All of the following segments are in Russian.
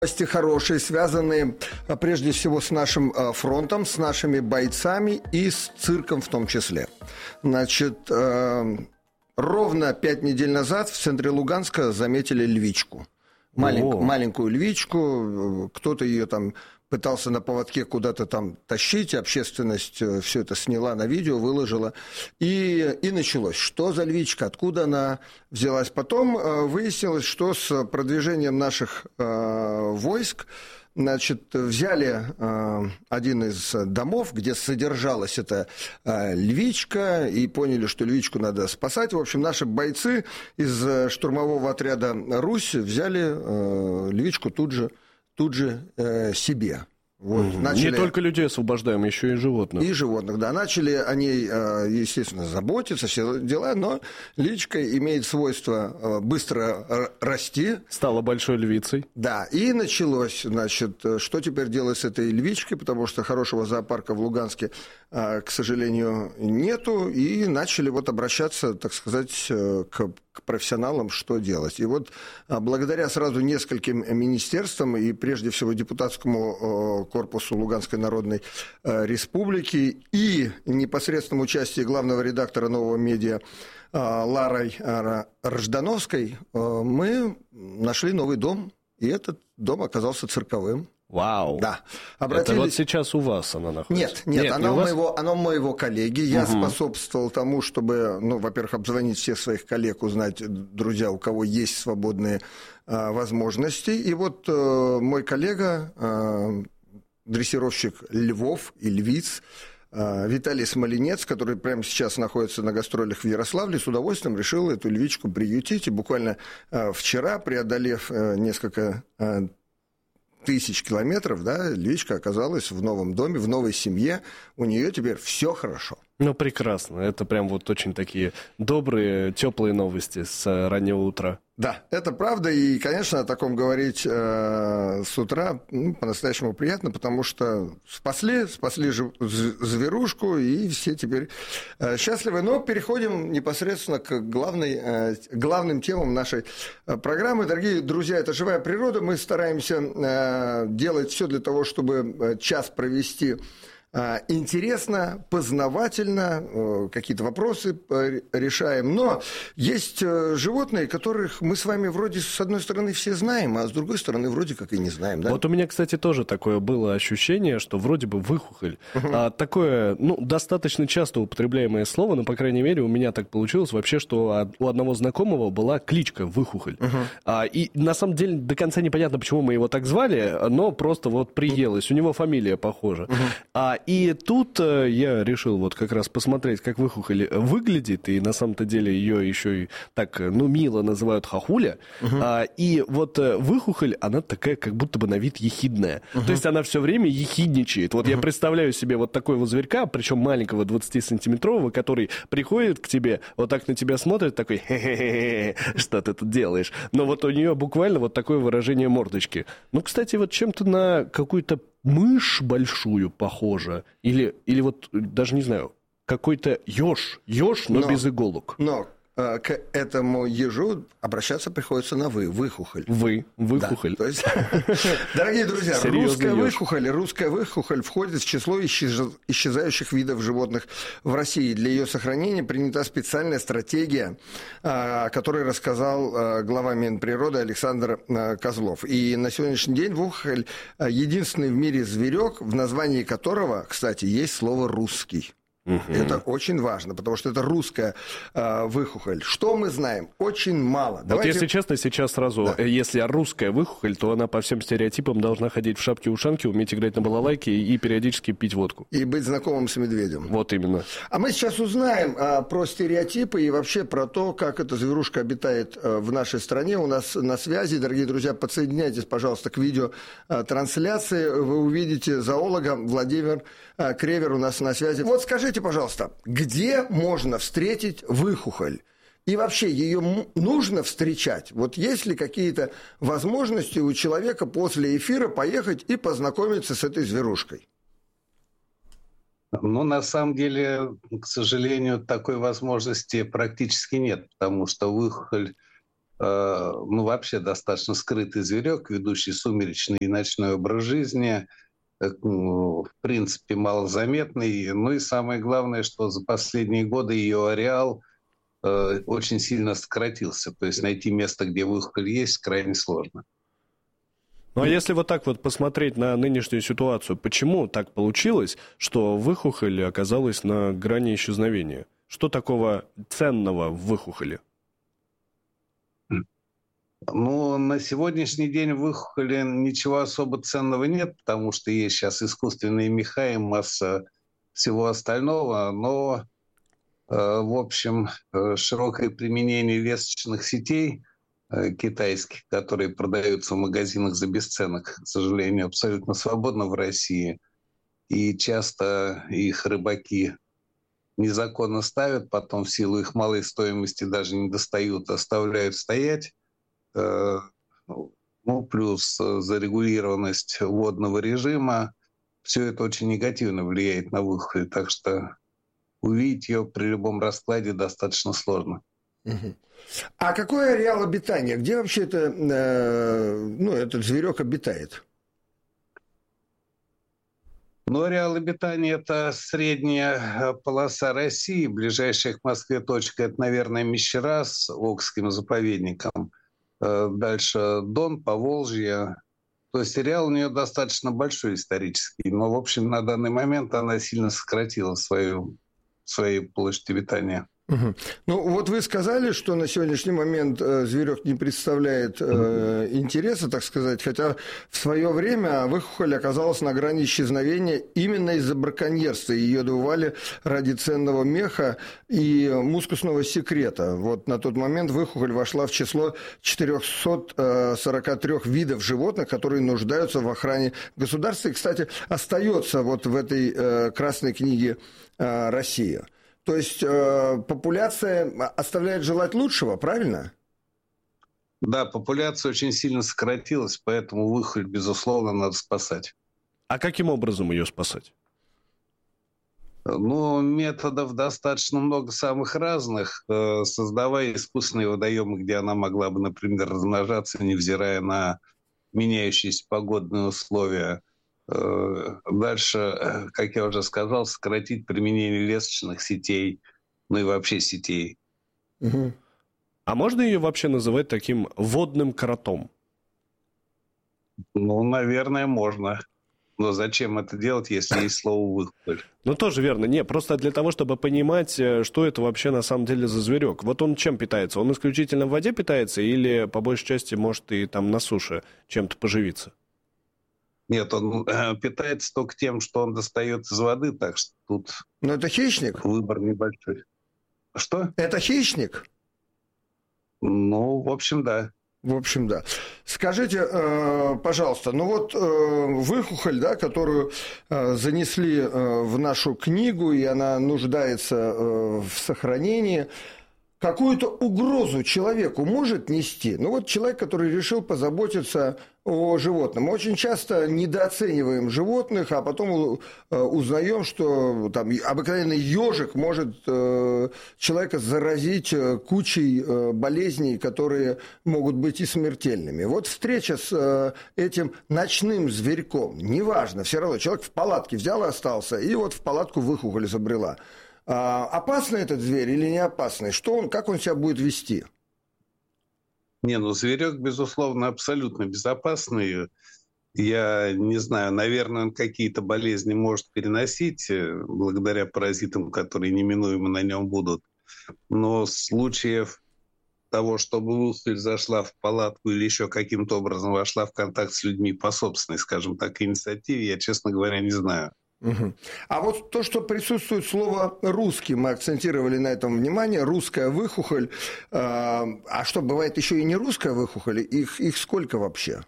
Новости хорошие, связанные прежде всего с нашим фронтом, с нашими бойцами и с цирком в том числе. Значит, ровно 5 недель назад в центре Луганска заметили львичку. Маленькую львичку, кто-то ее там пытался на поводке куда-то там тащить, общественность все это сняла на видео, выложила, и началось. Что за львичка, откуда она взялась? Потом выяснилось, что с продвижением наших войск, значит, взяли один из домов, где содержалась эта львичка, и поняли, что львичку надо спасать. В общем, наши бойцы из штурмового отряда «Русь» взяли львичку тут же себе. Вот, начали... Не только людей освобождаем, еще и животных. И животных, да. Начали о ней, естественно, заботиться, все дела, но львичка имеет свойство быстро расти. Стала большой львицей. Да, и началось, значит, что теперь делать с этой львичкой, потому что хорошего зоопарка в Луганске, к сожалению, нету, и начали вот обращаться, так сказать, к профессионалам, что делать. И вот благодаря сразу нескольким министерствам и прежде всего депутатскому корпусу Луганской Народной Республики и непосредственному участию главного редактора «Нового медиа» Ларой Рждановской мы нашли новый дом, и этот дом оказался цирковым. Вау! Да. Это вот сейчас у вас она находится? Нет, она у моего коллеги. Я способствовал тому, чтобы, во-первых, обзвонить всех своих коллег, узнать, друзья, у кого есть свободные возможности. И вот мой коллега, дрессировщик львов и львиц, Виталий Смоленец, который прямо сейчас находится на гастролях в Ярославле, с удовольствием решил эту львичку приютить. И буквально вчера, преодолев несколько тысяч километров, да, львичка оказалась в новом доме, в новой семье. У нее теперь все хорошо. Ну, прекрасно. Это прям вот очень такие добрые, теплые новости с раннего утра. Да, это правда, и, конечно, о таком говорить с утра по-настоящему приятно, потому что спасли зверушку, и все теперь счастливы. Но переходим непосредственно к главным темам нашей программы. Дорогие друзья, это «Живая природа». Мы стараемся делать все для того, чтобы час провести интересно, познавательно, какие-то вопросы решаем. Но есть животные, которых мы с вами вроде с одной стороны все знаем, а с другой стороны вроде как и не знаем. Да? Вот у меня, кстати, тоже такое было ощущение, что вроде бы выхухоль. Такое, достаточно часто употребляемое слово, но, по крайней мере, у меня так получилось вообще, что у одного знакомого была кличка выхухоль. И на самом деле до конца непонятно, почему мы его так звали, но просто вот приелось. У него фамилия похожа. И тут я решил вот как раз посмотреть, как выхухоль выглядит, и на самом-то деле ее еще и так, мило называют хохуля. И вот выхухоль, она такая, как будто бы на вид ехидная. То есть она все время ехидничает. Вот я представляю себе вот такого зверька, причем маленького, 20-сантиметрового, который приходит к тебе, вот так на тебя смотрит, такой, хе-хе-хе, что ты тут делаешь? Но вот у нее буквально вот такое выражение мордочки. Кстати, вот чем-то на какую-то мышь большую похожа, или вот, даже не знаю, какой-то еж, но без иголок. Но к этому ежу обращаться приходится на «вы», выхухоль. Выхухоль. Да, то есть, дорогие друзья, русская выхухоль входит в число исчезающих видов животных в России. Для ее сохранения принята специальная стратегия, о которой рассказал глава Минприроды Александр Козлов. И на сегодняшний день выхухоль единственный в мире зверек, в названии которого, кстати, есть слово «русский». Это очень важно, потому что это русская выхухоль. Что мы знаем? Очень мало. Вот если честно, сейчас сразу, если русская выхухоль, то она по всем стереотипам должна ходить в шапке-ушанке, уметь играть на балалайке и периодически пить водку. И быть знакомым с медведем. Вот именно. А мы сейчас узнаем про стереотипы и вообще про то, как эта зверушка обитает в нашей стране. У нас на связи, дорогие друзья, подсоединяйтесь, пожалуйста, к видеотрансляции. Вы увидите зоолога Владимир Кревер у нас на связи. Вот скажите, пожалуйста, где можно встретить выхухоль? И вообще, ее нужно встречать? Вот есть ли какие-то возможности у человека после эфира поехать и познакомиться с этой зверушкой? На самом деле, к сожалению, такой возможности практически нет, потому что выхухоль вообще достаточно скрытый зверек, ведущий сумеречный и ночной образ жизни, в принципе, малозаметный. Ну и самое главное, что за последние годы ее ареал очень сильно сократился. То есть найти место, где выхоль есть, крайне сложно. Ну а если вот так вот посмотреть на нынешнюю ситуацию, почему так получилось, что выхухоль оказалась на грани исчезновения? Что такого ценного в выхухоле? Ну, на сегодняшний день в выхухоле ничего особо ценного нет, потому что есть сейчас искусственные меха и масса всего остального, но, в общем, широкое применение лесочных сетей китайских, которые продаются в магазинах за бесценок, к сожалению, абсолютно свободно в России. И часто их рыбаки незаконно ставят, потом в силу их малой стоимости даже не достают, оставляют стоять. Плюс зарегулированность водного режима. Все это очень негативно влияет на выход. Так что увидеть ее при любом раскладе достаточно сложно. А какой ареал обитания? Где вообще этот зверек обитает? Ареал обитания – это средняя полоса России. Ближайшая к Москве точка – это, наверное, Мещера с Окским заповедником. Дальше Дон, Поволжье. То есть ареал у нее достаточно большой исторический. Но, в общем, на данный момент она сильно сократила свою площадь обитания. Угу. Ну, вот вы сказали, что на сегодняшний момент зверек не представляет интереса, так сказать, хотя в свое время выхухоль оказалась на грани исчезновения именно из-за браконьерства. Ее добывали ради ценного меха и мускусного секрета. Вот на тот момент выхухоль вошла в число 443 видов животных, которые нуждаются в охране государства. И, кстати, остается вот в этой Красной книге Россия. То есть популяция оставляет желать лучшего, правильно? Да, популяция очень сильно сократилась, поэтому выхоль, безусловно, надо спасать. А каким образом ее спасать? Методов достаточно много самых разных. Создавая искусственные водоемы, где она могла бы, например, размножаться, невзирая на меняющиеся погодные условия. Дальше, как я уже сказал, сократить применение лесочных сетей, и вообще сетей. Угу. А можно ее вообще называть таким водным кротом? Наверное, можно. Но зачем это делать, если есть слово «выхоль»? Тоже верно. Не, просто для того, чтобы понимать, что это вообще на самом деле за зверек. Вот он чем питается? Он исключительно в воде питается или, по большей части, может и там на суше чем-то поживиться? Нет, он питается только тем, что он достает из воды, так что тут... Но это хищник? Выбор небольшой. Что? Это хищник? В общем, да. В общем, да. Скажите, пожалуйста, выхухоль, да, которую занесли в нашу книгу, и она нуждается в сохранении, какую-то угрозу человеку может нести? Человек, который решил позаботиться о животном. Мы очень часто недооцениваем животных, а потом узнаем, что там обыкновенный ежик может человека заразить кучей болезней, которые могут быть и смертельными. Вот встреча с этим ночным зверьком, неважно, все равно человек в палатке взял и остался, и вот в палатку выхухоль забрела. Опасный этот зверь или не опасный? Как он себя будет вести? Зверек, безусловно, абсолютно безопасный. Я не знаю, наверное, он какие-то болезни может переносить благодаря паразитам, которые неминуемо на нем будут. Но случаев того, чтобы выхоль зашла в палатку или еще каким-то образом вошла в контакт с людьми по собственной, скажем так, инициативе, я, честно говоря, не знаю. Угу. А вот то, что присутствует слово «русский», мы акцентировали на этом внимание, русская выхухоль. А что, бывает еще и не русская выхухоль? Их сколько вообще?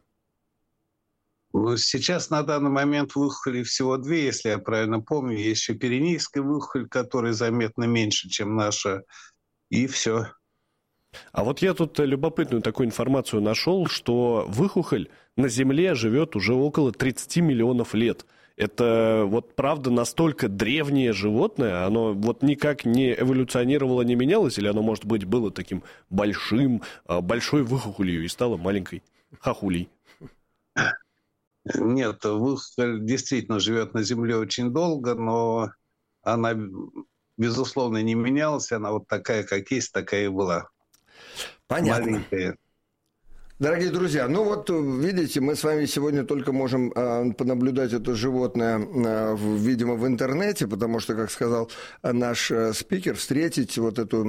Сейчас на данный момент выхухолей всего две, если я правильно помню. Есть еще пиренейская выхухоль, которая заметно меньше, чем наша, и все. А вот я тут любопытную такую информацию нашел, что выхухоль на Земле живет уже около 30 миллионов лет. Это вот правда настолько древнее животное, оно вот никак не эволюционировало, не менялось, или оно, может быть, было таким большой выхухолью и стало маленькой хохулей? Нет, выхухоль действительно живет на Земле очень долго, но она, безусловно, не менялась. Она вот такая, как есть, такая и была. Понятно. Маленькая. Дорогие друзья, ну вот видите, мы с вами сегодня только можем понаблюдать это животное, видимо, в интернете, потому что, как сказал наш спикер, встретить вот эту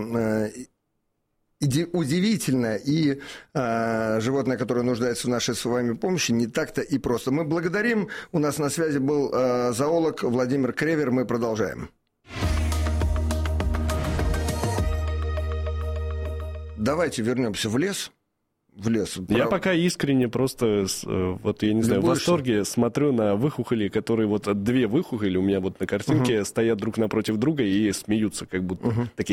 удивительное и животное, которое нуждается в нашей с вами помощи, не так-то и просто. Мы благодарим. У нас на связи был зоолог Владимир Кревер. Мы продолжаем. Давайте вернемся в лес. Я пока искренне просто, вот я не знаю, в восторге смотрю на выхухоли, которые вот две выхухоли у меня вот на картинке стоят друг напротив друга и смеются, как будто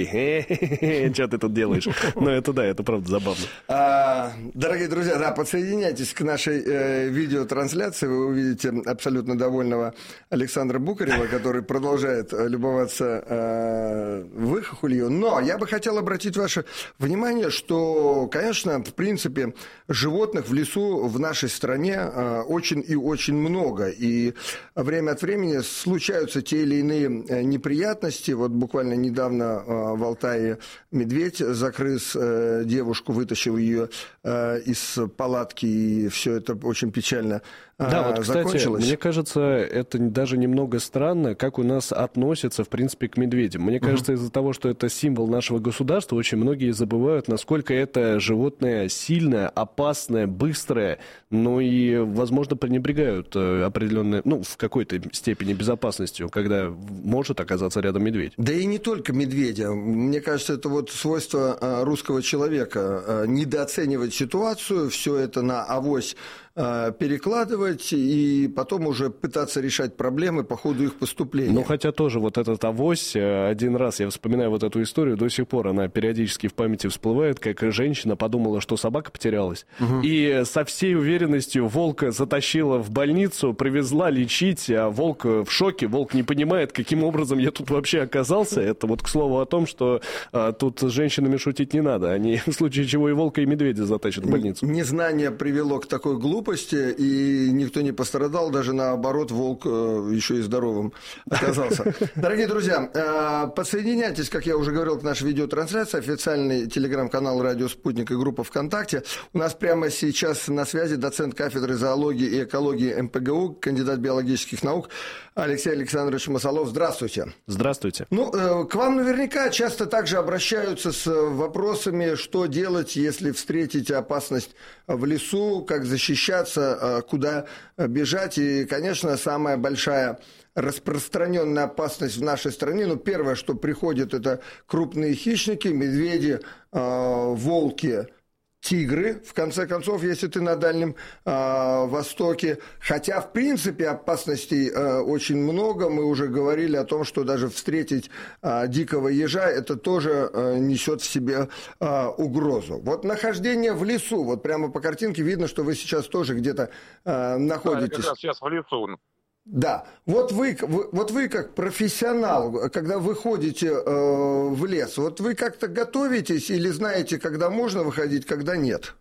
такие, что ты тут делаешь? Но это да, это правда забавно. Дорогие друзья, да, подсоединяйтесь к нашей видеотрансляции, вы увидите абсолютно довольного Александра Букарева, который продолжает любоваться выхухолью. Но я бы хотел обратить ваше внимание, что, конечно, в принципе, животных в лесу в нашей стране очень и очень много. И время от времени случаются те или иные неприятности. Вот буквально недавно в Алтае медведь загрыз девушку, вытащил ее из палатки, и все это очень печально да, вот, кстати, мне кажется, это даже немного странно, как у нас относятся, в принципе, к медведям. Мне кажется, из-за того, что это символ нашего государства, очень многие забывают, насколько это животное сильное, опасное, быстрое, но и, возможно, пренебрегают определенной, в какой-то степени безопасностью, когда может оказаться рядом медведь. Да и не только медведя. Мне кажется, это вот свойство русского человека недооценивать ситуацию, все это на авось перекладывать и потом уже пытаться решать проблемы по ходу их поступления. Ну, хотя тоже вот этот авось, один раз я вспоминаю вот эту историю, до сих пор она периодически в памяти всплывает, как женщина подумала, что собака потерялась, и со всей уверенностью волка затащила в больницу, привезла лечить, а волк в шоке, волк не понимает, каким образом я тут вообще оказался. Это вот к слову о том, что тут с женщинами шутить не надо, они в случае чего и волка, и медведя затащат в больницу. Незнание привело к такой глупости, и никто не пострадал, даже наоборот, волк еще и здоровым оказался. Дорогие друзья, подсоединяйтесь, как я уже говорил, к нашей видеотрансляции, официальный телеграм-канал «Радио Спутник» и группа ВКонтакте. У нас прямо сейчас на связи доцент кафедры зоологии и экологии МПГУ, кандидат биологических наук Алексей Александрович Масолов. Здравствуйте. Здравствуйте. К вам наверняка часто также обращаются с вопросами, что делать, если встретите опасность в лесу, как защищаться, куда бежать. И, конечно, самая большая распространенная опасность в нашей стране, первое, что приходит, это крупные хищники, медведи, волки, тигры, в конце концов, если ты на Дальнем Востоке. Хотя, в принципе, опасностей очень много. Мы уже говорили о том, что даже встретить дикого ежа, это тоже несет в себе угрозу. Вот нахождение в лесу, вот прямо по картинке видно, что вы сейчас тоже где-то находитесь. Да, я как раз сейчас в лесу. Да, вот вы как профессионал, когда выходите в лес, вот вы как-то готовитесь или знаете, когда можно выходить, когда нет?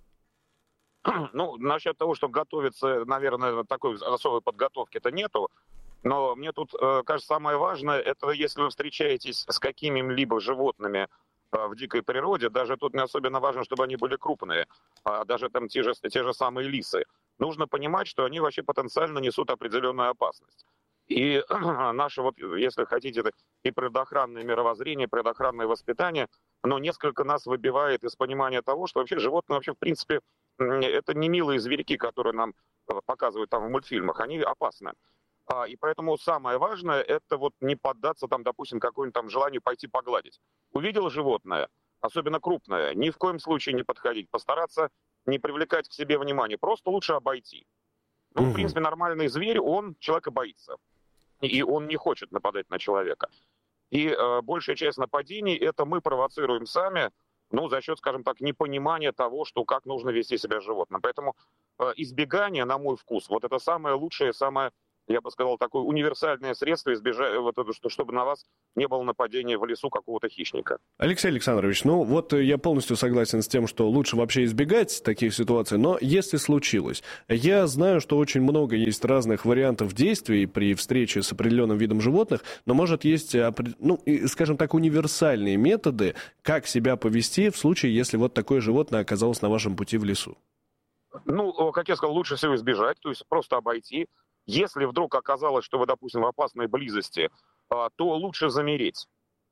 Насчет того, что готовиться, наверное, такой особой подготовки-то нету. Но мне тут кажется, самое важное, это если вы встречаетесь с какими-либо животными в дикой природе, даже тут не особенно важно, чтобы они были крупные, а даже там те же самые лисы. Нужно понимать, что они вообще потенциально несут определенную опасность. И наше, вот, если хотите, и предохранное мировоззрение, предохранное воспитание, оно несколько нас выбивает из понимания того, что вообще животные, вообще, в принципе, это не милые зверьки, которые нам показывают там в мультфильмах, они опасны. И поэтому самое важное, это вот не поддаться, там, допустим, какому-нибудь там желанию пойти погладить. Увидел животное, особенно крупное, ни в коем случае не подходить, постараться не привлекать к себе внимания, просто лучше обойти. В принципе, нормальный зверь, он человека боится. И он не хочет нападать на человека. И большая часть нападений, это мы провоцируем сами, за счет, скажем так, непонимания того, что как нужно вести себя с животным. Поэтому избегание, на мой вкус, вот это самое лучшее, самое я бы сказал, такое универсальное средство, чтобы на вас не было нападения в лесу какого-то хищника. Алексей Александрович, ну вот я полностью согласен с тем, что лучше вообще избегать таких ситуаций, но если случилось, я знаю, что очень много есть разных вариантов действий при встрече с определенным видом животных, но, может, есть, скажем так, универсальные методы, как себя повести в случае, если вот такое животное оказалось на вашем пути в лесу. Ну, как я сказал, лучше всего избежать, то есть просто обойти. Если вдруг оказалось, что вы, допустим, в опасной близости, то лучше замереть.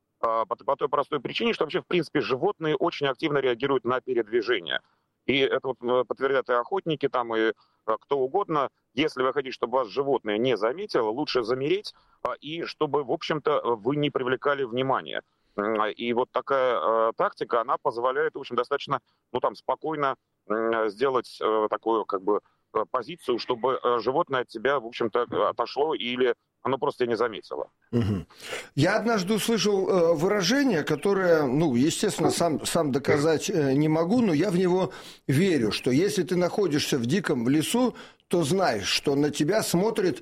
По той простой причине, что вообще, в принципе, животные очень активно реагируют на передвижение. И это вот подтвердят и охотники, там, и кто угодно. Если вы хотите, чтобы вас животное не заметило, лучше замереть, и чтобы, в общем-то, вы не привлекали внимания. И вот такая тактика, она позволяет, в общем, достаточно, спокойно сделать такую, позицию, чтобы животное от тебя, в общем-то, отошло или оно просто тебя не заметило. Угу. Я однажды услышал выражение, которое, естественно, сам доказать не могу, но я в него верю, что если ты находишься в диком лесу, то знаешь, что на тебя смотрит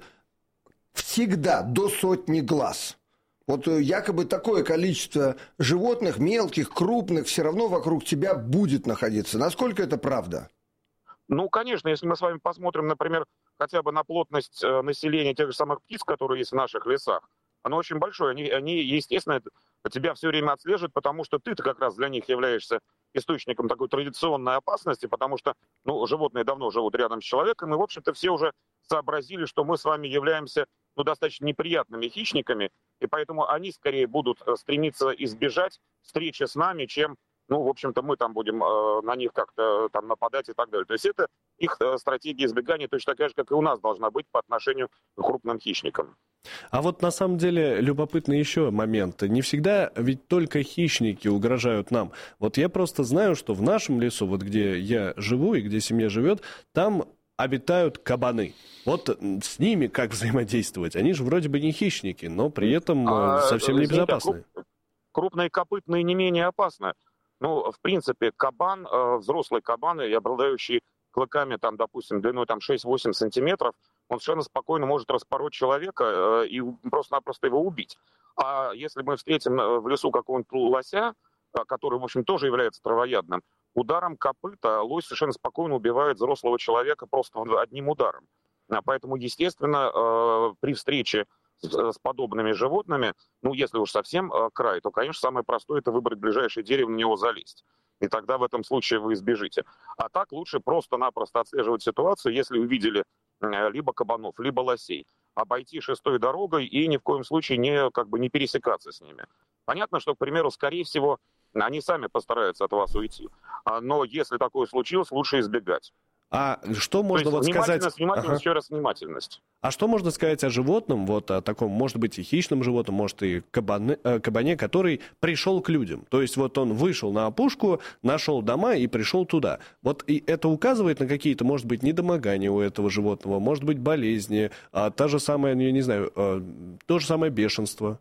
всегда до 100 глаз. Вот якобы такое количество животных, мелких, крупных, все равно вокруг тебя будет находиться. Насколько это правда? Ну, конечно, если мы с вами посмотрим, например, хотя бы на плотность населения тех же самых птиц, которые есть в наших лесах, оно очень большое. Они, естественно, тебя все время отслеживают, потому что ты-то как раз для них являешься источником такой традиционной опасности, потому что животные давно живут рядом с человеком, и, в общем-то, все уже сообразили, что мы с вами являемся достаточно неприятными хищниками, и поэтому они скорее будут стремиться избежать встречи с нами, чем в общем-то, мы там будем на них как-то там нападать и так далее. То есть это их стратегия избегания точно такая же, как и у нас должна быть по отношению к крупным хищникам. А вот на самом деле любопытный еще момент. Не всегда ведь только хищники угрожают нам. Вот я просто знаю, что в нашем лесу, вот где я живу и где семья живет, там обитают кабаны. Вот с ними как взаимодействовать? Они же вроде бы не хищники, но при этом совсем не безопасны. Крупные копытные не менее опасны. В принципе, кабан, взрослый кабан, обладающий клыками, допустим, длиной 6-8 сантиметров, он совершенно спокойно может распороть человека и просто-напросто его убить. А если мы встретим в лесу какого-нибудь лося, который, в общем, тоже является травоядным, ударом копыта лось совершенно спокойно убивает взрослого человека просто одним ударом. Поэтому, естественно, при встрече с подобными животными, если уж совсем край, то, конечно, самое простое — это выбрать ближайшее дерево, на него залезть. И тогда в этом случае вы избежите. А так лучше просто-напросто отслеживать ситуацию, если увидели либо кабанов, либо лосей, обойти шестой дорогой и ни в коем случае не пересекаться с ними. Понятно, что, к примеру, скорее всего, они сами постараются от вас уйти. Но если такое случилось, лучше избегать. А что можно сказать? Внимательность, еще раз внимательность. А что можно сказать о животном, о таком, может быть, и хищном животном, может, и кабане, который пришел к людям? То есть вот он вышел на опушку, нашел дома и пришел туда. Вот и это указывает на какие-то, может быть, недомогания у этого животного, может быть, болезни, та же самая, я не знаю, то же самое бешенство.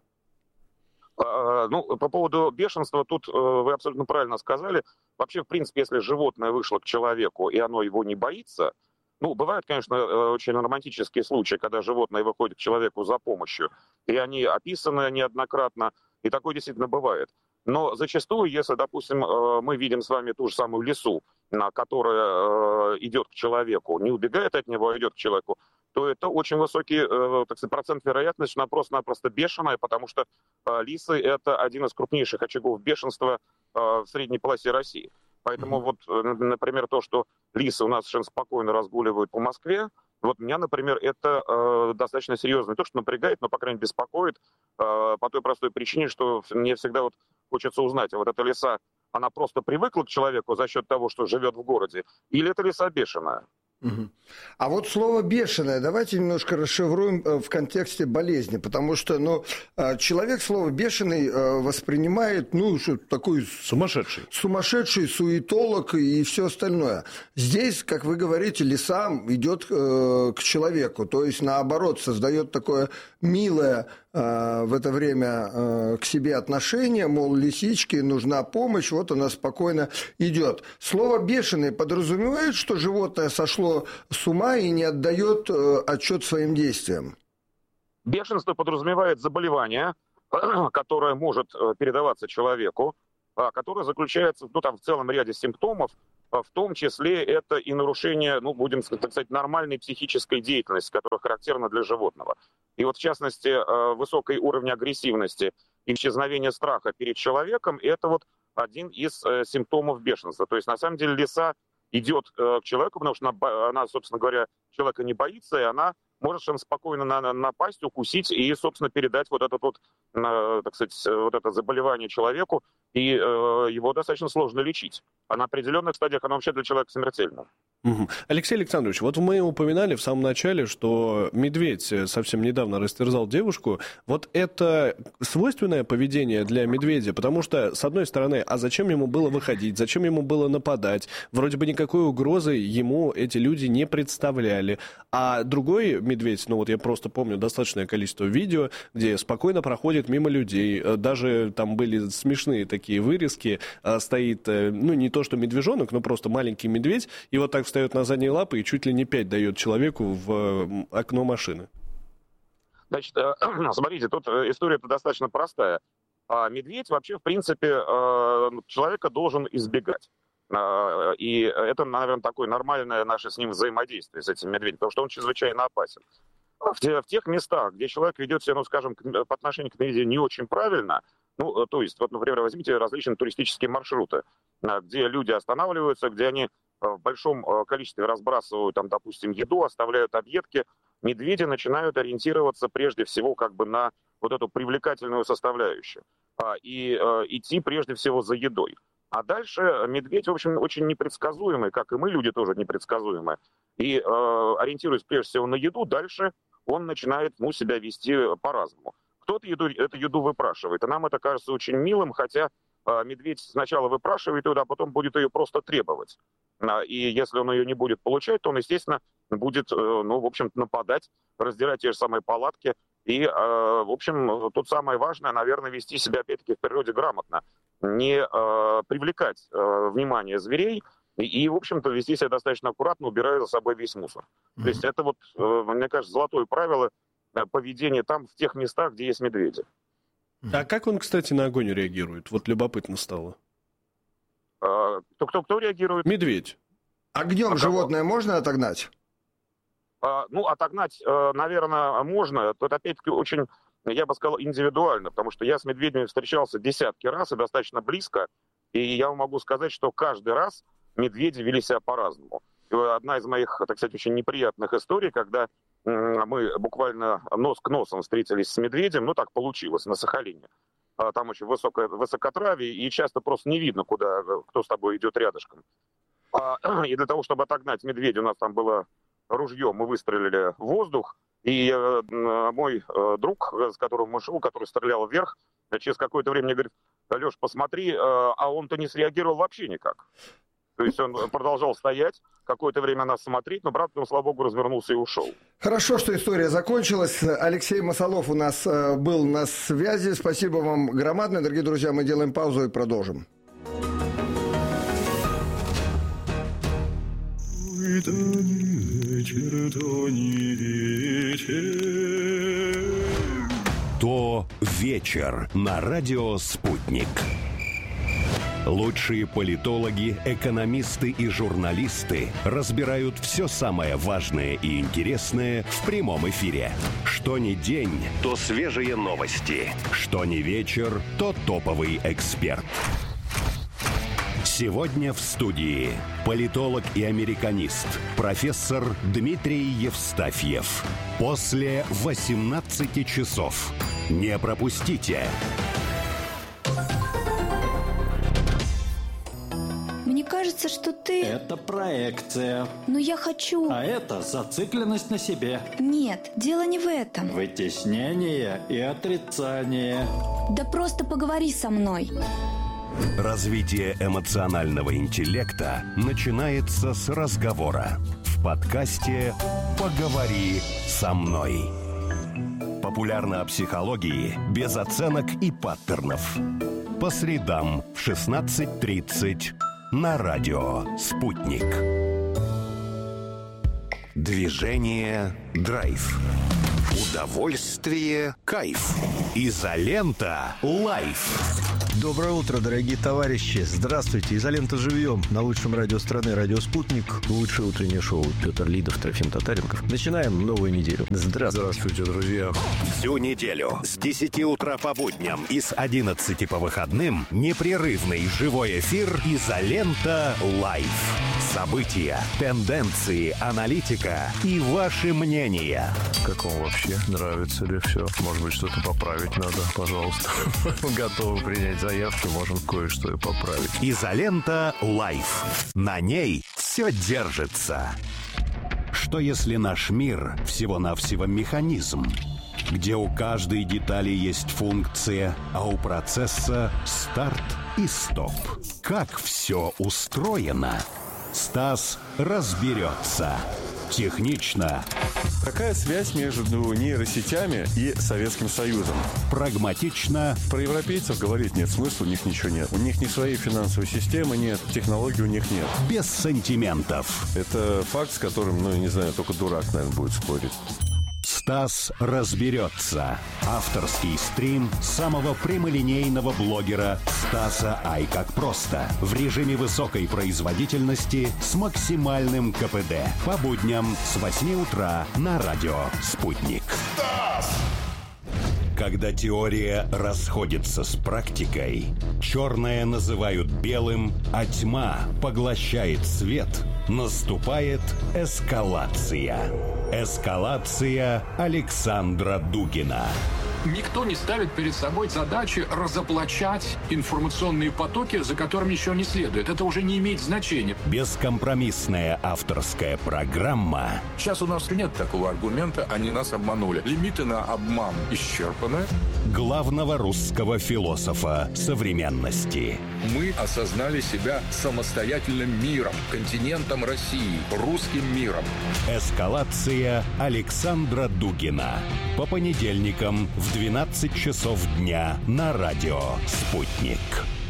По поводу бешенства, тут вы абсолютно правильно сказали. Вообще, в принципе, если животное вышло к человеку, и оно его не боится, бывают, конечно, очень романтические случаи, когда животное выходит к человеку за помощью, и они описаны неоднократно, и такое действительно бывает. Но зачастую, если, допустим, мы видим с вами ту же самую лису, которая идет к человеку, не убегает от него, а идет к человеку, то это очень высокий процент вероятности, что она просто-напросто бешеная, потому что лисы — это один из крупнейших очагов бешенства в средней полосе России. Поэтому например, то, что лисы у нас совершенно спокойно разгуливают по Москве, меня, например, это достаточно серьезно. Не то, что напрягает, но, по крайней мере, беспокоит по той простой причине, что мне всегда хочется узнать, а эта лиса, она просто привыкла к человеку за счет того, что живет в городе, или это лиса бешеная? Угу. А вот слово «бешеное» давайте немножко расшифруем в контексте болезни, потому что человек слово «бешеный» воспринимает, что такой сумасшедший, суетолог и все остальное. Здесь, как вы говорите, лиса идет к человеку, то есть наоборот создает такое милое в это время к себе отношение, мол, лисичке нужна помощь, вот она спокойно идет. Слово «бешеный» подразумевает, что животное сошло с ума и не отдает отчет своим действиям. Бешенство подразумевает заболевание, которое может передаваться человеку, которое заключается в целом ряде симптомов, в том числе это и нарушение, будем так сказать, нормальной психической деятельности, которая характерна для животного. И вот в частности высокий уровень агрессивности и исчезновение страха перед человеком – это вот один из симптомов бешенства. То есть на самом деле лиса идет к человеку, потому что она, собственно говоря, человека не боится, и она может совершенно спокойно напасть, укусить и, собственно, передать вот это вот, так сказать, вот это заболевание человеку, и его достаточно сложно лечить. А на определенных стадиях оно вообще для человека смертельно. Алексей Александрович, вот мы упоминали в самом начале, что медведь совсем недавно растерзал девушку. Вот это свойственное поведение для медведя, потому что, с одной стороны, а зачем ему было выходить, зачем ему было нападать? Вроде бы никакой угрозы ему эти люди не представляли. А другой медведь, я просто помню достаточное количество видео, где спокойно проходит мимо людей, даже там были смешные такие вырезки, стоит, не то что медвежонок, но просто маленький медведь, и вот так встает на задние лапы и чуть ли не 5 дает человеку в окно машины. Значит, смотрите, тут история-то достаточно простая. Медведь вообще, в принципе, человека должен избегать. И это, наверное, такое нормальное наше с ним взаимодействие, с этим медведем, потому что он чрезвычайно опасен. В тех местах, где человек ведет себя, скажем, по отношению к медведю не очень правильно, то есть, вот, например, возьмите различные туристические маршруты, где люди останавливаются, где они в большом количестве разбрасывают, там, допустим, еду, оставляют объедки, медведи начинают ориентироваться прежде всего на вот эту привлекательную составляющую и идти прежде всего за едой. А дальше медведь, в общем, очень непредсказуемый, как и мы, люди тоже непредсказуемые. И ориентируясь прежде всего на еду, дальше он начинает себя вести по-разному. Кто-то эту еду выпрашивает, и нам это кажется очень милым, хотя медведь сначала выпрашивает ее, а потом будет ее просто требовать. И если он ее не будет получать, то он, естественно, будет, в общем-то, нападать, раздирать те же самые палатки. И, в общем, тут самое важное, наверное, вести себя, опять-таки, в природе грамотно. Не привлекать внимание зверей и, в общем-то, вести себя достаточно аккуратно, убирая за собой весь мусор. То есть это вот, мне кажется, золотое правило поведения там, в тех местах, где есть медведи. А как он, кстати, на огонь реагирует? Вот любопытно стало. Кто реагирует? Медведь. Огнем животное можно отогнать? Отогнать, наверное, можно. Тут, опять-таки, очень, я бы сказал, индивидуально, потому что я с медведями встречался десятки раз и достаточно близко, и я вам могу сказать, что каждый раз медведи вели себя по-разному. И одна из моих, так сказать, очень неприятных историй, когда мы буквально нос к носу встретились с медведем, так получилось, на Сахалине. Там очень высокотравие, и часто просто не видно, кто с тобой идет рядышком. И для того, чтобы отогнать медведя, у нас там было ружье, мы выстрелили в воздух, и мой друг, с которым мы шел, который стрелял вверх, через какое-то время мне говорит: Леш, посмотри, а он-то не среагировал вообще никак. То есть он продолжал стоять, какое-то время нас смотреть, но брат, слава богу, развернулся и ушел. Хорошо, что история закончилась. Алексей Масолов у нас был на связи. Спасибо вам громадное. Дорогие друзья, мы делаем паузу и продолжим. То вечер на радио «Спутник». Лучшие политологи, экономисты и журналисты разбирают все самое важное и интересное в прямом эфире. Что ни день, то свежие новости. Что ни вечер, то топовый эксперт. Сегодня в студии политолог и американист, профессор Дмитрий Евстафьев. После 18 часов. Не пропустите. Мне кажется, что ты... Это проекция. Но я хочу... А это зацикленность на себе. Нет, дело не в этом. Вытеснение и отрицание. Да просто поговори со мной. Развитие эмоционального интеллекта начинается с разговора. В подкасте «Поговори со мной». Популярно о психологии без оценок и паттернов. По средам в 16:30 на радио «Спутник». Движение «Драйв». Удовольствие, кайф. Изолента лайф. Доброе утро, дорогие товарищи. Здравствуйте. Изолента живьем. На лучшем радио страны, радио «Спутник». Лучшее утреннее шоу. Петр Лидов, Трофим Татаренков. Начинаем новую неделю. Здравствуйте, друзья. Всю неделю с 10 утра по будням и с 11 по выходным непрерывный живой эфир «Изолента лайф». События, тенденции, аналитика и ваши мнения. Как вам вообще? Нравится ли все? Может быть, что-то поправить надо? Пожалуйста. Готовы принять заявки, можем кое-что и поправить. «Изолента лайф». На ней все держится. Что если наш мир всего-навсего механизм, где у каждой детали есть функция, а у процесса старт и стоп? Как все устроено? Стас разберется. Технично. Какая связь между нейросетями и Советским Союзом? Прагматично. Про европейцев говорить нет смысла, у них ничего нет. У них ни своей финансовой системы нет, технологий у них нет. Без сантиментов. Это факт, с которым, не знаю, только дурак, наверное, будет спорить. Стас разберется. Авторский стрим самого прямолинейного блогера Стаса Ай как просто. В режиме высокой производительности с максимальным КПД. По будням с 8 утра на радио «Спутник». Стас! Когда теория расходится с практикой, черное называют белым, а тьма поглощает свет, наступает эскалация. Эскалация Александра Дугина. Никто не ставит перед собой задачи разоблачать информационные потоки, за которыми еще не следует. Это уже не имеет значения. Бескомпромиссная авторская программа. Сейчас у нас нет такого аргумента, они нас обманули. Лимиты на обман исчерпаны. Главного русского философа современности. Мы осознали себя самостоятельным миром, континентом России, русским миром. Эскалация Александра Дугина. По понедельникам в 12 часов дня на радио «Спутник».